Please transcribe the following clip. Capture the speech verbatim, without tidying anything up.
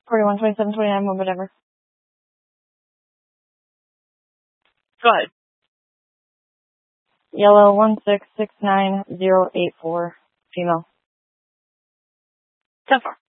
forty-one, twenty-seven, twenty-nine, whatever. Go ahead. Yellow, one six six nine zero eight four, female. ten four.